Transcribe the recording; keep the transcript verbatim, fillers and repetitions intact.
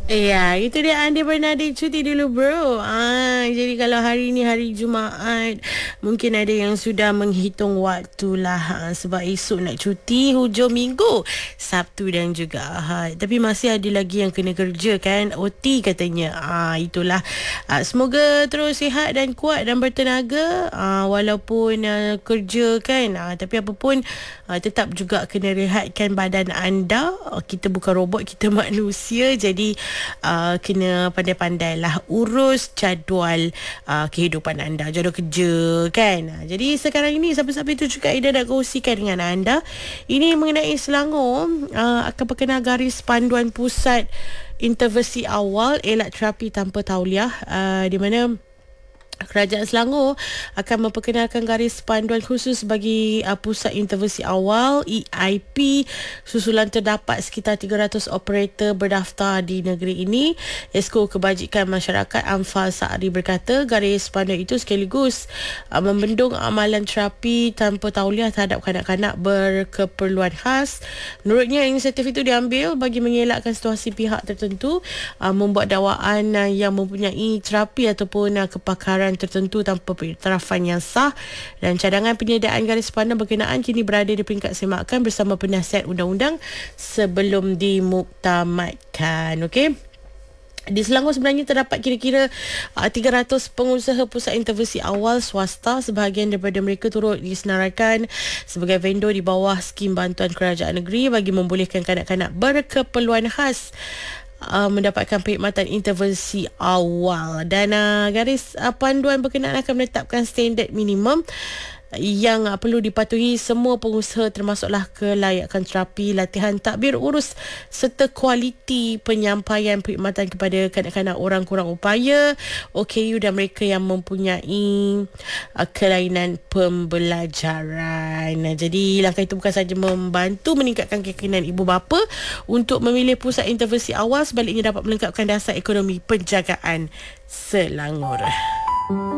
Ya, itu dia Andi Bernadi cuti dulu bro. Ah, jadi kalau hari ni hari Jumaat, mungkin ada yang sudah menghitung waktu lah, ah, sebab esok nak cuti hujung minggu, Sabtu dan juga Ahad. Tapi masih ada lagi yang kena kerja kan, O T katanya. Ah, itulah. Ah, semoga terus sihat dan kuat dan bertenaga, ah, walaupun ah, kerja kan. Ah, tapi apa pun, ah, tetap juga kena rehatkan badan anda. Ah, kita bukan robot, kita manusia. Jadi Uh, kena pandai-pandai lah urus jadual uh, kehidupan anda, jadual kerja kan. Uh, jadi sekarang ini siapa-siapa itu juga Ida nak kongsikan dengan anda. Ini mengenai Selangor uh, akan berkenal garis panduan pusat intervensi awal elak terapi tanpa tauliah, uh, di mana Kerajaan Selangor akan memperkenalkan garis panduan khusus bagi uh, Pusat Intervensi Awal E I P. Susulan terdapat sekitar tiga ratus operator berdaftar di negeri ini. Esko Kebajikan Masyarakat Amfal Sa'ri berkata garis panduan itu sekaligus uh, membendung amalan terapi tanpa tauliah terhadap kanak-kanak berkeperluan khas. Menurutnya inisiatif itu diambil bagi mengelakkan situasi pihak tertentu uh, membuat dakwaan uh, yang mempunyai terapi ataupun uh, kepakaran tertentu tanpa pengiktirafan yang sah, dan cadangan penyediaan garis panduan berkenaan kini berada di peringkat semakan bersama penasihat undang-undang sebelum dimuktamadkan. Okey. Di Selangor sebenarnya terdapat kira-kira uh, tiga ratus pengusaha pusat intervensi awal swasta. Sebahagian daripada mereka turut disenaraikan sebagai vendor di bawah skim bantuan kerajaan negeri bagi membolehkan kanak-kanak berkeperluan khas Uh, mendapatkan perkhidmatan intervensi awal. Dan uh, garis uh, panduan berkenaan akan menetapkan standard minimum yang uh, perlu dipatuhi semua pengusaha, termasuklah kelayakan terapi, latihan takbir urus serta kualiti penyampaian perkhidmatan kepada kanak-kanak orang kurang upaya, O K U dan mereka yang mempunyai uh, kelainan pembelajaran. Nah, jadi langkah itu bukan sahaja membantu meningkatkan keyakinan ibu bapa untuk memilih pusat intervensi awal, sebaliknya dapat melengkapkan dasar ekonomi penjagaan Selangor.